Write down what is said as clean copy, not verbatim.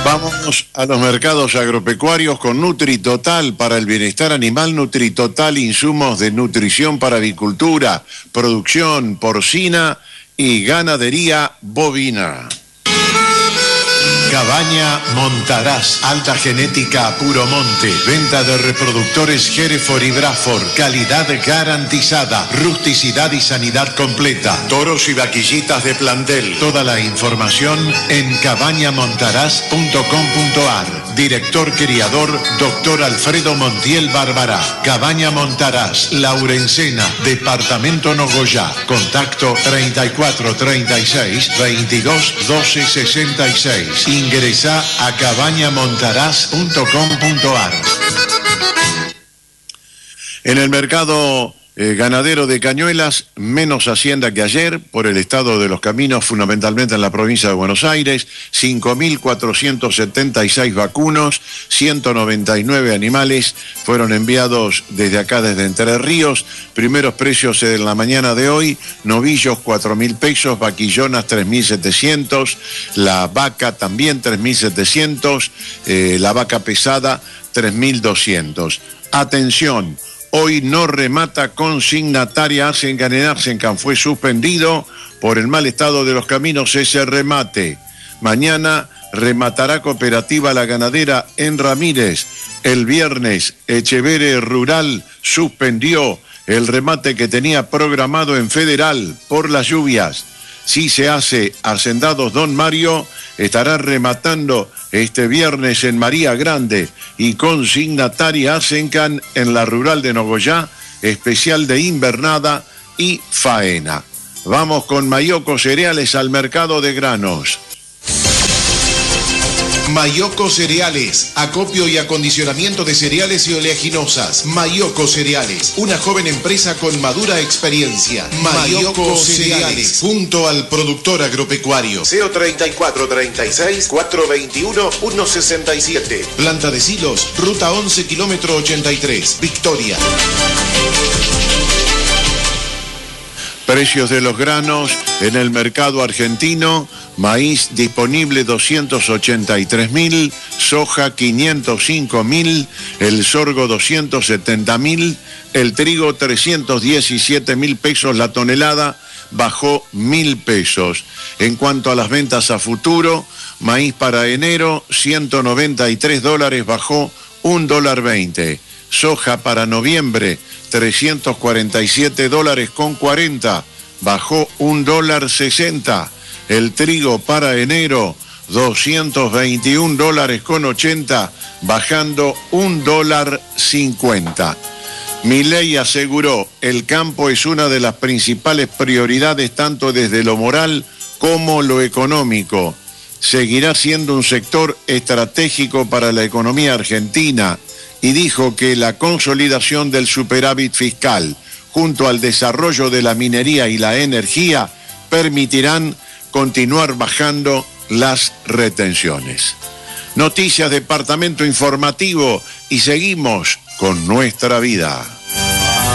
Vamos a los mercados agropecuarios con NutriTotal para el bienestar animal. NutriTotal, insumos de nutrición para avicultura, producción porcina y ganadería bovina. Cabaña Montaraz, alta genética puro monte, venta de reproductores Hereford y Braford, calidad garantizada, rusticidad y sanidad completa, toros y vaquillitas de plantel. Toda la información en cabañamontaraz.com.ar. Director criador, Dr. Alfredo Montiel Barbará. Cabaña Montaraz, Laurencena, Departamento Nogoyá. Contacto 34 36 22 12 66. Ingresá a cabañamontaraz.com.ar. En el mercado ganadero de Cañuelas, menos hacienda que ayer por el estado de los caminos, fundamentalmente en la provincia de Buenos Aires. 5.476 vacunos, 199 animales fueron enviados desde acá, desde Entre Ríos. Primeros precios en la mañana de hoy: novillos 4.000 pesos, vaquillonas 3.700, la vaca también 3.700, la vaca pesada 3.200. Atención, hoy no remata consignataria Arsencan fue suspendido por el mal estado de los caminos ese remate. Mañana rematará Cooperativa La Ganadera en Ramírez. El viernes Echevere Rural suspendió el remate que tenía programado en Federal por las lluvias. Si se hace Hacendados Don Mario, estará rematando este viernes en María Grande, y consignataria Arsencan en la Rural de Nogoyá, especial de invernada y faena. Vamos con Mayoco Cereales al mercado de granos. Mayoco Cereales, acopio y acondicionamiento de cereales y oleaginosas. Mayoco Cereales, una joven empresa con madura experiencia. Mayoco Cereales, junto al productor agropecuario. CO 3436 421 167. Planta de Silos, ruta 11, kilómetro 83, Victoria. Precios de los granos en el mercado argentino: maíz disponible 283.000, soja 505.000, el sorgo 270.000, el trigo 317.000 pesos la tonelada, bajó 1.000 pesos. En cuanto a las ventas a futuro, maíz para enero $193, bajó $1.20. Soja para noviembre $347.40, bajó $1.60. El trigo para enero $221.80, bajando $1.50. Milei aseguró: el campo es una de las principales prioridades tanto desde lo moral como lo económico. Seguirá siendo un sector estratégico para la economía argentina, y dijo que la consolidación del superávit fiscal junto al desarrollo de la minería y la energía permitirán continuar bajando las retenciones. Noticias, departamento informativo, y seguimos con nuestra vida.